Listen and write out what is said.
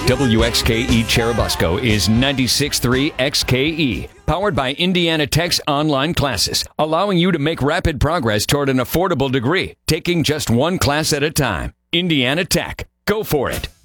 WXKE Cherubusco is 96.3 XKE, powered by Indiana Tech's online classes, allowing you to make rapid progress toward an affordable degree, taking just one class at a time. Indiana Tech. Go for it.